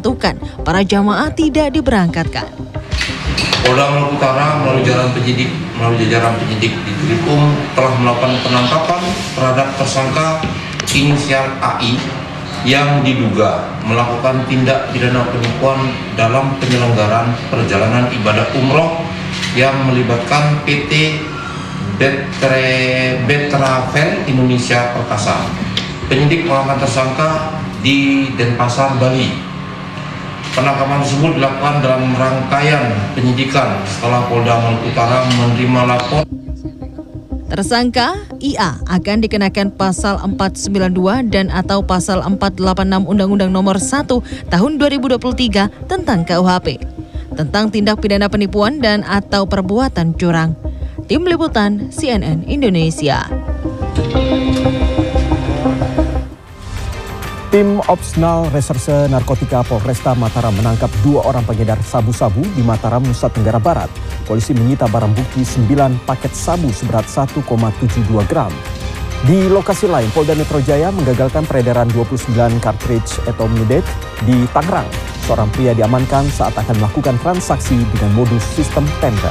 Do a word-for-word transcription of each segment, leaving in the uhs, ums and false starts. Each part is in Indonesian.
ditentukan, para jamaah tidak diberangkatkan. Polda Maluku Utara melalui jajaran penyidik melalui jajaran penyidik di Tripum telah melakukan penangkapan terhadap tersangka inisial A I yang diduga melakukan tindak pidana penipuan dalam penyelenggaraan perjalanan ibadah umroh yang melibatkan P T Betre, Betravel Indonesia Perkasa. Penyidik mengamankan tersangka di Denpasar, Bali. Penangkapan tersebut dilakukan dalam rangkaian penyidikan setelah Polda Maluku Utara menerima lapor. Tersangka I A akan dikenakan pasal empat sembilan dua dan atau pasal empat delapan enam Undang-Undang Nomor satu Tahun dua ribu dua puluh tiga tentang K U H P tentang tindak pidana penipuan dan atau perbuatan curang. Tim Liputan C N N Indonesia. Tim Opsnal Reserse Narkotika Polresta Mataram menangkap dua orang pengedar sabu-sabu di Mataram, Nusa Tenggara Barat. Polisi menyita barang bukti sembilan paket sabu seberat satu koma tujuh dua gram. Di lokasi lain, Polda Metro Jaya menggagalkan peredaran dua puluh sembilan cartridge etomidate di Tangerang. Seorang pria diamankan saat akan melakukan transaksi dengan modus sistem tempel.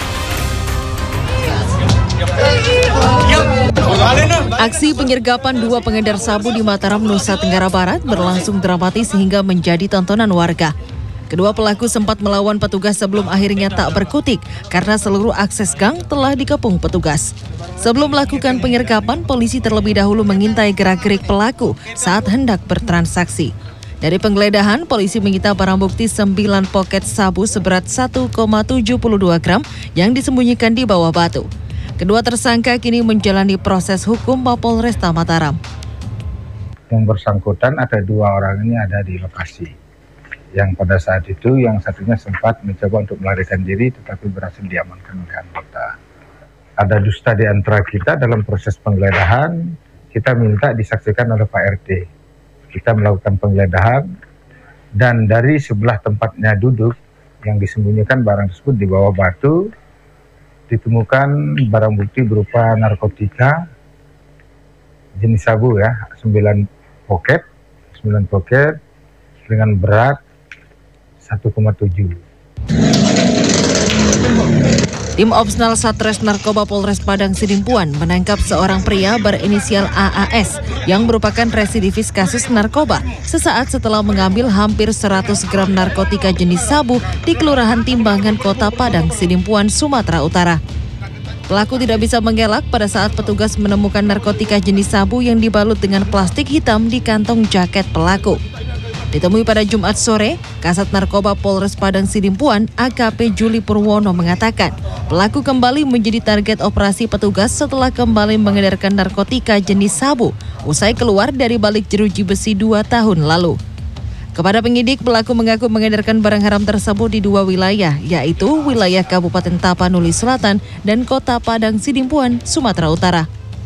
Aksi penyergapan dua pengedar sabu di Mataram, Nusa Tenggara Barat berlangsung dramatis hingga menjadi tontonan warga. Kedua pelaku sempat melawan petugas sebelum akhirnya tak berkutik karena seluruh akses gang telah dikepung petugas. Sebelum melakukan penyergapan, polisi terlebih dahulu mengintai gerak-gerik pelaku saat hendak bertransaksi. Dari penggeledahan, polisi menyita barang bukti sembilan poket sabu seberat satu koma tujuh dua gram yang disembunyikan di bawah batu. Kedua tersangka kini menjalani proses hukum Mapolresta Mataram. Yang bersangkutan ada dua orang ini ada di lokasi. Yang pada saat itu yang satunya sempat mencoba untuk melarikan diri tetapi berhasil diamankan oleh anggota. Ada dusta di antara kita dalam proses penggeledahan, kita minta disaksikan oleh Pak R T. Kita melakukan penggeledahan dan dari sebelah tempatnya duduk yang disembunyikan barang tersebut di bawah batu, ditemukan barang bukti berupa narkotika jenis sabu ya, sembilan poket, sembilan poket dengan berat satu koma tujuh. Tim Opsnal Satres Narkoba Polres Padang Sidimpuan menangkap seorang pria berinisial A A S yang merupakan residivis kasus narkoba sesaat setelah mengambil hampir seratus gram narkotika jenis sabu di Kelurahan Timbangan, Kota Padang Sidimpuan, Sumatera Utara. Pelaku tidak bisa mengelak pada saat petugas menemukan narkotika jenis sabu yang dibalut dengan plastik hitam di kantong jaket pelaku. Ditemui pada Jumat sore, Kasat Narkoba Polres Padang Sidimpuan A K P Juli Purwono mengatakan pelaku kembali menjadi target operasi petugas setelah kembali mengedarkan narkotika jenis sabu usai keluar dari balik jeruji besi dua tahun lalu. Kepada penyidik, pelaku mengaku mengedarkan barang haram tersebut di dua wilayah, yaitu wilayah Kabupaten Tapanuli Selatan dan Kota Padang Sidimpuan, Sumatera Utara.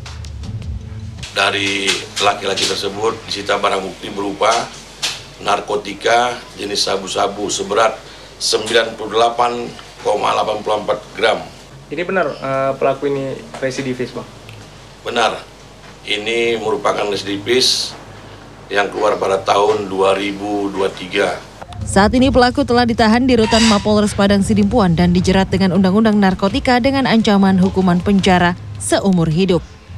Dari laki-laki tersebut disita barang bukti berupa narkotika jenis sabu-sabu seberat sembilan puluh delapan koma delapan empat gram. Ini benar uh, pelaku ini residivis, Bang? Benar. Ini merupakan residivis yang keluar pada tahun dua ribu dua puluh tiga. Saat ini pelaku telah ditahan di Rutan Mapolres Padang Sidimpuan dan dijerat dengan Undang-Undang Narkotika dengan ancaman hukuman penjara seumur hidup.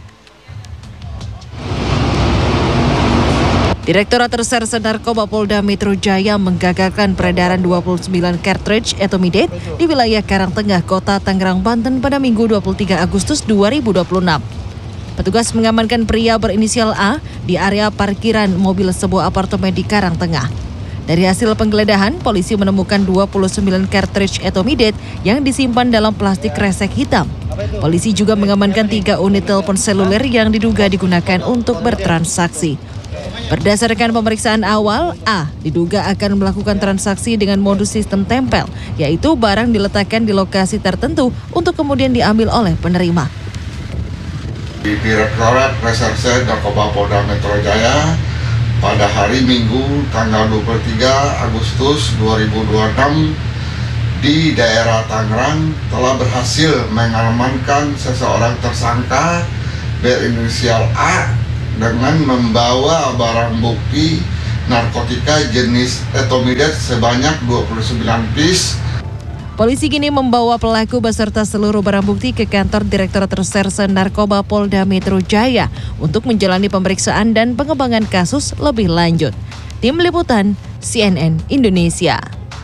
Direktorat Reserse Narkoba Polda Metro Jaya menggagalkan peredaran dua puluh sembilan cartridge etomidate di wilayah Karangtengah, Kota Tangerang, Banten pada Minggu dua puluh tiga Agustus dua ribu dua puluh enam. Petugas mengamankan pria berinisial A di area parkiran mobil sebuah apartemen di Karangtengah. Dari hasil penggeledahan, polisi menemukan dua puluh sembilan cartridge etomidate yang disimpan dalam plastik kresek hitam. Polisi juga mengamankan tiga unit telepon seluler yang diduga digunakan untuk bertransaksi. Berdasarkan pemeriksaan awal, A diduga akan melakukan transaksi dengan modus sistem tempel, yaitu barang diletakkan di lokasi tertentu untuk kemudian diambil oleh penerima. Di Direktorat Reserse Narkoba Polda Metro Jaya pada hari Minggu tanggal dua puluh tiga Agustus dua ribu dua puluh enam di daerah Tangerang telah berhasil mengamankan seseorang tersangka berinisial A dengan membawa barang bukti narkotika jenis etomidat sebanyak dua puluh sembilan piece. Polisi kini membawa pelaku beserta seluruh barang bukti ke kantor Direktorat Reserse Narkoba Polda Metro Jaya untuk menjalani pemeriksaan dan pengembangan kasus lebih lanjut. Tim Liputan C N N Indonesia.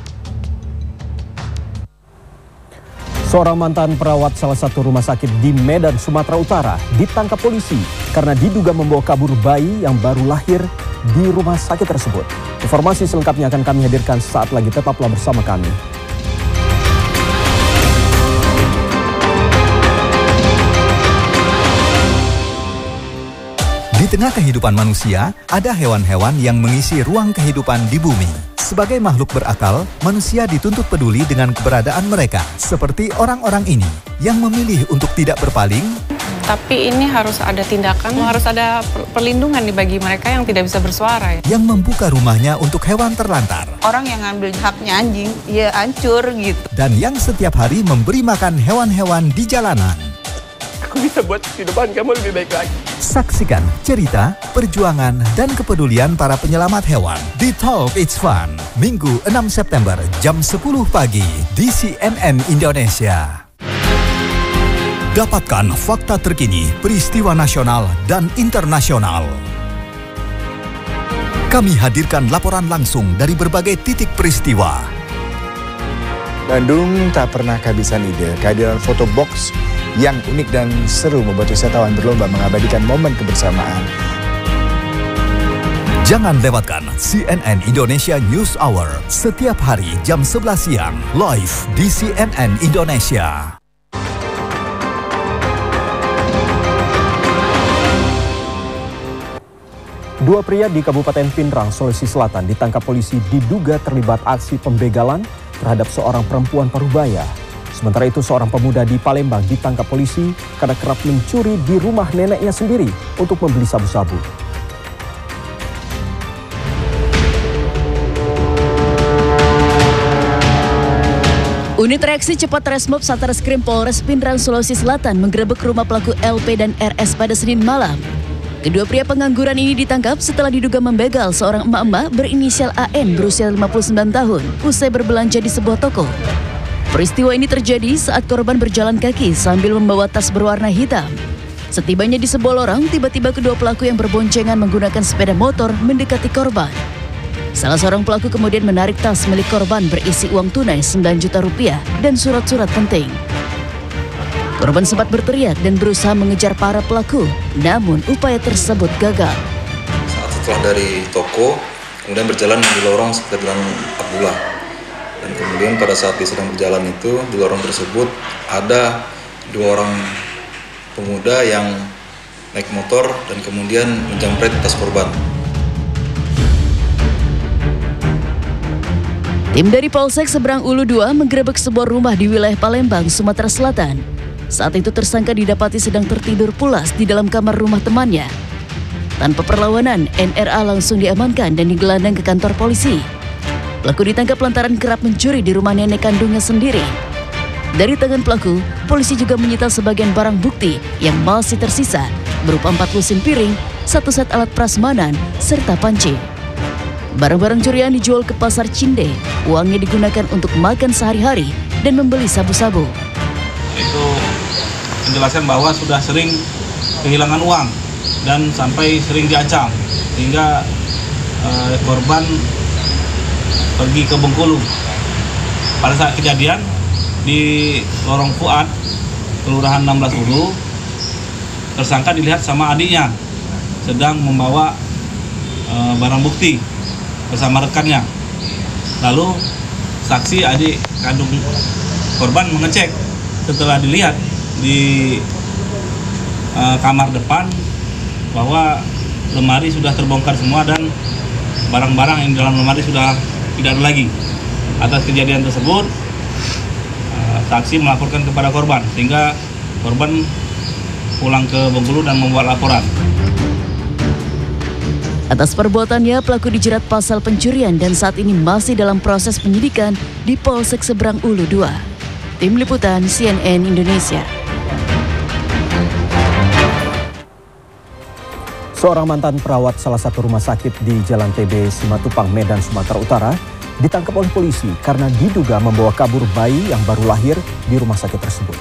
Seorang mantan perawat salah satu rumah sakit di Medan, Sumatera Utara ditangkap polisi karena diduga membawa kabur bayi yang baru lahir di rumah sakit tersebut. Informasi selengkapnya akan kami hadirkan saat lagi, tetaplah bersama kami. Di tengah kehidupan manusia, ada hewan-hewan yang mengisi ruang kehidupan di bumi. Sebagai makhluk berakal, manusia dituntut peduli dengan keberadaan mereka. Seperti orang-orang ini, yang memilih untuk tidak berpaling. Tapi ini harus ada tindakan, harus ada perlindungan bagi mereka yang tidak bisa bersuara. Ya. Yang membuka rumahnya untuk hewan terlantar. Orang yang ngambil haknya anjing, ya hancur gitu. Dan yang setiap hari memberi makan hewan-hewan di jalanan. Aku bisa buat kehidupan kamu lebih baik lagi. Saksikan cerita, perjuangan, dan kepedulian para penyelamat hewan di Talk It's Fun, Minggu enam September jam sepuluh pagi di C N N Indonesia. Dapatkan fakta terkini, peristiwa nasional dan internasional. Kami hadirkan laporan langsung dari berbagai titik peristiwa. Bandung tak pernah kehabisan ide. Kehadiran foto box yang unik dan seru membuat wisatawan berlomba mengabadikan momen kebersamaan. Jangan lewatkan C N N Indonesia News Hour setiap hari jam sebelas siang live di C N N Indonesia. Dua pria di Kabupaten Pindrang, Sulawesi Selatan ditangkap polisi diduga terlibat aksi pembegalan terhadap seorang perempuan parubaya. Sementara itu seorang pemuda di Palembang ditangkap polisi karena kerap mencuri di rumah neneknya sendiri untuk membeli sabu-sabu. Unit reaksi cepat Resmob Satreskrim Polres Pindrang, Sulawesi Selatan menggerebek rumah pelaku L P dan R S pada Senin malam. Kedua pria pengangguran ini ditangkap setelah diduga membegal seorang emak-emak berinisial A N berusia lima puluh sembilan tahun usai berbelanja di sebuah toko. Peristiwa ini terjadi saat korban berjalan kaki sambil membawa tas berwarna hitam. Setibanya di sebuah lorong, tiba-tiba kedua pelaku yang berboncengan menggunakan sepeda motor mendekati korban. Salah seorang pelaku kemudian menarik tas milik korban berisi uang tunai sembilan juta rupiah dan surat-surat penting. Korban sempat berteriak dan berusaha mengejar para pelaku, namun upaya tersebut gagal. Saat setelah dari toko, kemudian berjalan di lorong sekitar Jalan Abdullah. Dan kemudian pada saat dia sedang berjalan itu, di lorong tersebut ada dua orang pemuda yang naik motor dan kemudian menjamret tas korban. Tim dari Polsek Seberang Ulu dua menggerebek sebuah rumah di wilayah Palembang, Sumatera Selatan. Saat itu tersangka didapati sedang tertidur pulas di dalam kamar rumah temannya. Tanpa perlawanan, N R A langsung diamankan dan digelandang ke kantor polisi. Pelaku ditangkap lantaran kerap mencuri di rumah nenek kandungnya sendiri. Dari tangan pelaku, polisi juga menyita sebagian barang bukti yang masih tersisa, berupa empat lusin piring, satu set alat prasmanan, serta panci. Barang-barang curian dijual ke pasar Cinde. Uangnya digunakan untuk makan sehari-hari dan membeli sabu-sabu. Itu menjelaskan bahwa sudah sering kehilangan uang dan sampai sering diancam sehingga eh, korban pergi ke Bengkulu. Pada saat kejadian di lorong Fuad, Kelurahan enam belas Ulu, tersangka dilihat sama adiknya sedang membawa eh, barang bukti bersama rekannya. Lalu saksi adik kandung korban mengecek setelah dilihat di uh, kamar depan bahwa lemari sudah terbongkar semua dan barang-barang yang di dalam lemari sudah tidak ada lagi. Atas kejadian tersebut, uh, saksi melaporkan kepada korban sehingga korban pulang ke Bengkulu dan membuat laporan. Atas perbuatannya, pelaku dijerat pasal pencurian dan saat ini masih dalam proses penyidikan di Polsek Seberang Ulu dua. Tim Liputan C N N Indonesia. Seorang mantan perawat salah satu rumah sakit di Jalan T B Simatupang, Medan, Sumatera Utara ditangkap oleh polisi karena diduga membawa kabur bayi yang baru lahir di rumah sakit tersebut.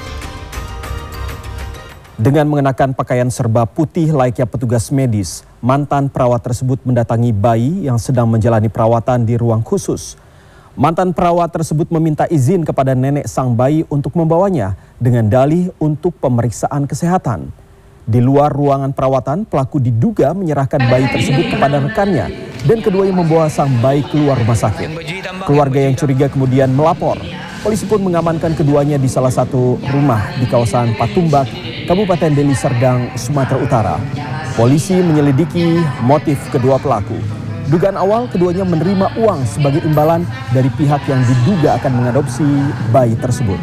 Dengan mengenakan pakaian serba putih layaknya petugas medis, mantan perawat tersebut mendatangi bayi yang sedang menjalani perawatan di ruang khusus. Mantan perawat tersebut meminta izin kepada nenek sang bayi untuk membawanya dengan dalih untuk pemeriksaan kesehatan. Di luar ruangan perawatan, pelaku diduga menyerahkan bayi tersebut kepada rekannya dan keduanya membawa sang bayi keluar rumah sakit. Keluarga yang curiga kemudian melapor. Polisi pun mengamankan keduanya di salah satu rumah di kawasan Patumbak, Kabupaten Deli Serdang, Sumatera Utara. Polisi menyelidiki motif kedua pelaku. Dugaan awal keduanya menerima uang sebagai imbalan dari pihak yang diduga akan mengadopsi bayi tersebut.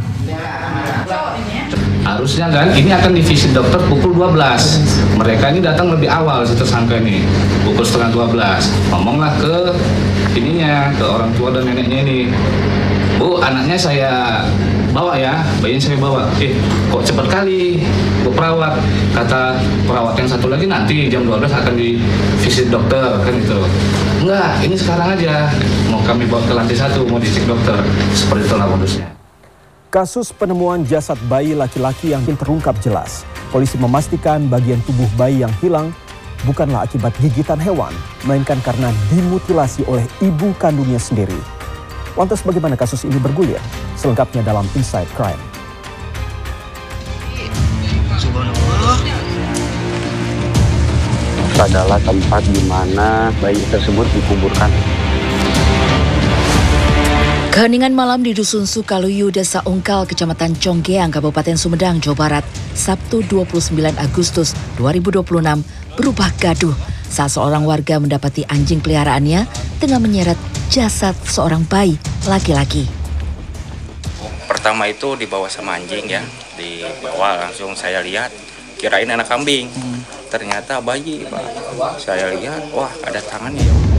Harusnya kan ini akan divisit dokter pukul dua belas. Mereka ini datang lebih awal si tersangka ini, pukul setengah dua belas. Ngomonglah ke ininya, ke orang tua dan neneknya ini. Bu, anaknya saya bawa ya, bayinya saya bawa. Eh, kok cepat kali, Bu perawat. Kata perawat yang satu lagi nanti jam dua belas akan divisit dokter, kan itu. Enggak, ini sekarang aja. Mau kami bawa ke lantai satu, mau dicek dokter. Seperti itulah modusnya. Kasus penemuan jasad bayi laki-laki yang terungkap jelas. Polisi memastikan bagian tubuh bayi yang hilang bukanlah akibat gigitan hewan, melainkan karena dimutilasi oleh ibu kandungnya sendiri. Lantas bagaimana kasus ini bergulir? Selengkapnya dalam Inside Crime. Adalah tempat di mana bayi tersebut dikuburkan. Keheningan malam di Dusun Sukaluyu, Desa Ungkal, Kecamatan Conggeang, Kabupaten Sumedang, Jawa Barat, Sabtu dua puluh sembilan Agustus dua ribu dua puluh enam berubah gaduh saat seorang warga mendapati anjing peliharaannya tengah menyeret jasad seorang bayi laki-laki. Pertama itu dibawa sama anjing ya, dibawa langsung saya lihat, kirain anak kambing, hmm. ternyata bayi Pak. Saya lihat, wah ada tangannya.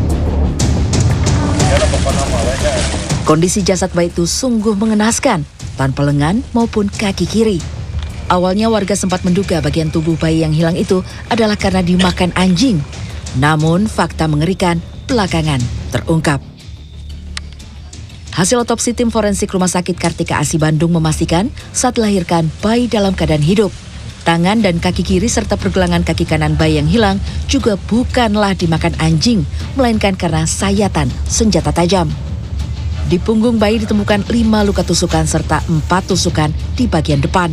Kondisi jasad bayi itu sungguh mengenaskan, tanpa lengan maupun kaki kiri. Awalnya warga sempat menduga bagian tubuh bayi yang hilang itu adalah karena dimakan anjing. Namun fakta mengerikan belakangan terungkap. Hasil otopsi tim forensik Rumah Sakit Kartika Asi Bandung memastikan saat dilahirkan bayi dalam keadaan hidup. Tangan dan kaki kiri serta pergelangan kaki kanan bayi yang hilang juga bukanlah dimakan anjing, melainkan karena sayatan senjata tajam. Di punggung bayi ditemukan lima luka tusukan serta empat tusukan di bagian depan.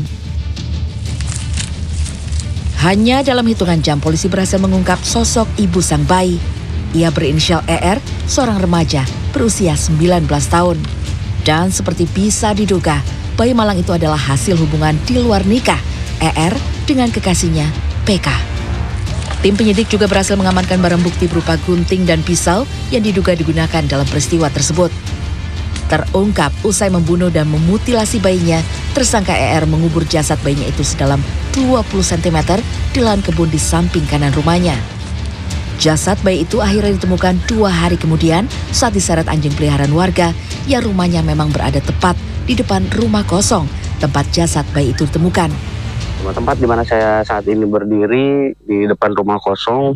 Hanya dalam hitungan jam polisi berhasil mengungkap sosok ibu sang bayi. Ia berinisial E R, seorang remaja berusia sembilan belas tahun. Dan seperti bisa diduga, bayi malang itu adalah hasil hubungan di luar nikah E R dengan kekasihnya P K. Tim penyidik juga berhasil mengamankan barang bukti berupa gunting dan pisau yang diduga digunakan dalam peristiwa tersebut. Terungkap usai membunuh dan memutilasi bayinya, tersangka E R mengubur jasad bayinya itu sedalam dua puluh sentimeter di lahan kebun di samping kanan rumahnya. Jasad bayi itu akhirnya ditemukan dua hari kemudian saat diseret anjing peliharaan warga yang rumahnya memang berada tepat di depan rumah kosong tempat jasad bayi itu ditemukan. Tempat di mana saya saat ini berdiri di depan rumah kosong,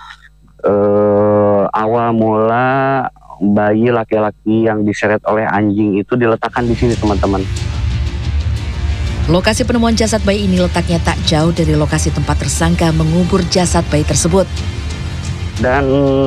eh, awal mula bayi laki-laki yang diseret oleh anjing itu diletakkan di sini, teman-teman. Lokasi penemuan jasad bayi ini letaknya tak jauh dari lokasi tempat tersangka mengubur jasad bayi tersebut. Dan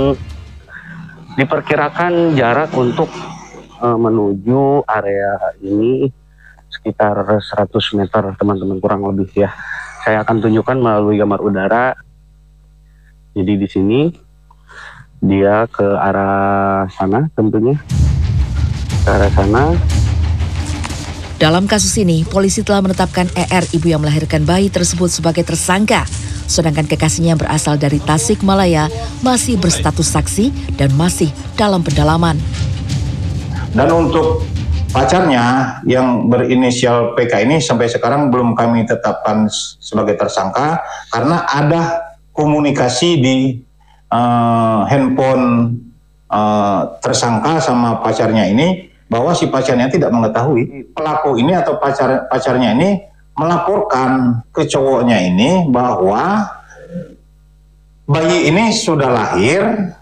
diperkirakan jarak untuk uh, menuju area ini sekitar seratus meter, teman-teman, kurang lebih ya. Saya akan tunjukkan melalui gambar udara. Jadi di sini dia ke arah sana tentunya, ke arah sana. Dalam kasus ini, polisi telah menetapkan E R, ibu yang melahirkan bayi tersebut, sebagai tersangka. Sedangkan kekasihnya yang berasal dari Tasikmalaya masih berstatus saksi dan masih dalam pendalaman. Dan untuk pacarnya yang berinisial P K ini sampai sekarang belum kami tetapkan sebagai tersangka karena ada komunikasi di Uh, handphone uh, tersangka sama pacarnya ini bahwa si pacarnya tidak mengetahui. Pelaku ini atau pacar pacarnya ini melaporkan ke cowoknya ini bahwa bayi ini sudah lahir